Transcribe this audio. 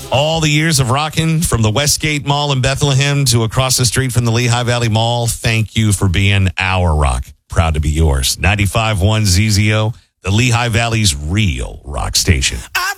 All the years of rocking from the Westgate Mall in Bethlehem to across the street from the Lehigh Valley Mall. Thank you for being our rock. Proud to be yours. 95.1 ZZO, the Lehigh Valley's real rock station.